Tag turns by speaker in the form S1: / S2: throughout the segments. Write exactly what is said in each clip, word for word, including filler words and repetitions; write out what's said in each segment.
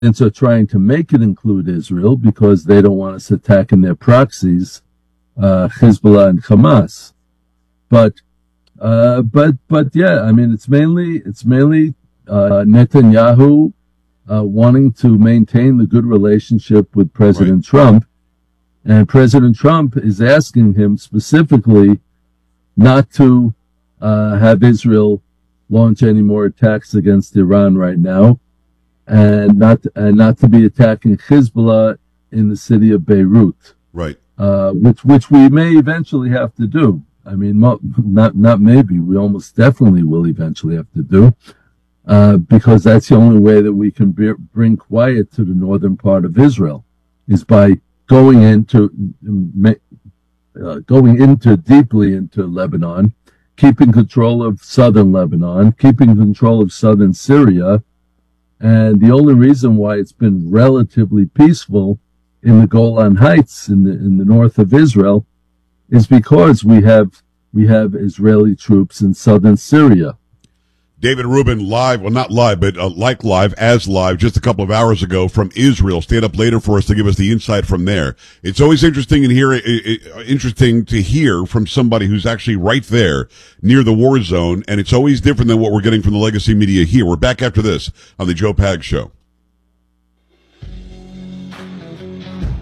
S1: are trying to make it include Israel because they don't want us attacking their proxies, uh, Hezbollah and Hamas. But, uh, but, but yeah, I mean, it's mainly, it's mainly, uh, Netanyahu, uh, wanting to maintain the good relationship with President right. Trump. And President Trump is asking him specifically not to, uh, have Israel launch any more attacks against Iran right now, and not and not to be attacking Hezbollah in the city of Beirut,
S2: right?
S1: Uh, which which we may eventually have to do. I mean, not not maybe, we almost definitely will eventually have to do, uh, because that's the only way that we can be, bring quiet to the northern part of Israel, is by going into uh, going into deeply into Lebanon, keeping control of southern Lebanon, keeping control of southern Syria. And the only reason why it's been relatively peaceful in the Golan Heights in the in the north of Israel is because we have we have Israeli troops in southern Syria.
S2: David Rubin live, well not live, but uh, like live, as live, just a couple of hours ago from Israel. Stayed up later for us to give us the insight from there. It's always interesting and hear, interesting to hear from somebody who's actually right there near the war zone, and it's always different than what we're getting from the legacy media here. We're back after this on the Joe Pags Show.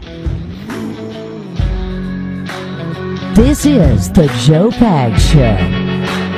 S3: This is the Joe Pags Show.